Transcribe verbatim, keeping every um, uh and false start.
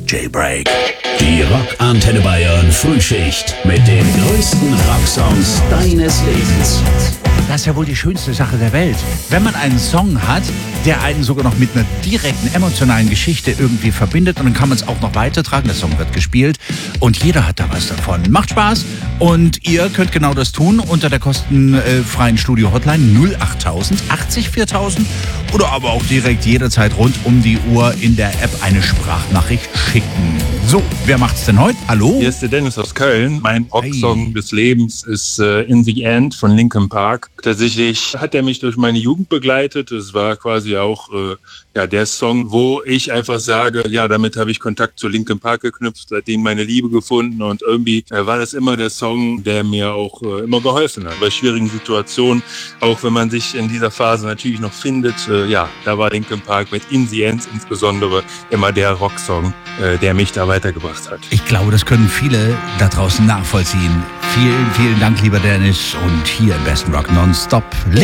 Jailbreak. Die Rockantenne Bayern Frühschicht mit den größten Rocksongs deines Lebens. Das ist ja wohl die schönste Sache der Welt. Wenn man einen Song hat, der einen sogar noch mit einer direkten emotionalen Geschichte irgendwie verbindet, und dann kann man es auch noch weitertragen. Der Song wird gespielt und jeder hat da was davon. Macht Spaß und ihr könnt genau das tun unter der kostenfreien Studio-Hotline null acht tausend achtzig viertausend oder aber auch direkt jederzeit rund um die Uhr in der App eine Sprachnachricht schicken. So, wer macht's denn heute? Hallo? Hier ist der Dennis aus Köln. Mein Rocksong hey. des Lebens ist uh, In the End von Linkin Park. Tatsächlich hat er mich durch meine Jugend begleitet. Es war quasi auch uh, ja, der Song, wo ich einfach sage, ja, damit habe ich Kontakt zu Linkin Park geknüpft, seitdem meine Liebe gefunden, und irgendwie uh, war das immer der Song, der mir auch uh, immer geholfen hat. Bei schwierigen Situationen, auch wenn man sich in dieser Phase natürlich noch findet, uh, ja, da war Linkin Park mit In the End insbesondere immer der Rocksong, uh, der mich da weitergebracht hat. Ich glaube, das können viele da draußen nachvollziehen. Vielen, vielen Dank, lieber Dennis. Und hier im besten Rock nonstop.